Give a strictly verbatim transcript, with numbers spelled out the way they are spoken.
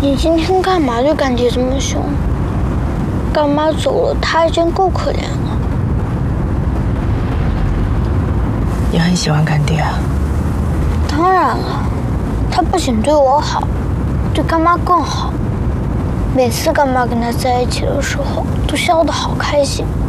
你今天干嘛对干爹这么凶？干妈走了，他已经够可怜了。 你很喜欢干爹啊？ 当然了，他不仅对我好，对干妈更好。每次干妈跟他在一起的时候，都笑得好开心。